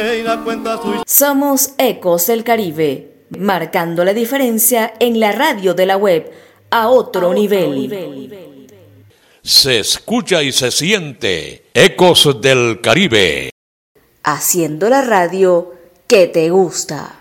Somos Ecos del Caribe, marcando la diferencia en la radio de la web a otro nivel. Se escucha y se siente Ecos del Caribe. Haciendo la radio que te gusta.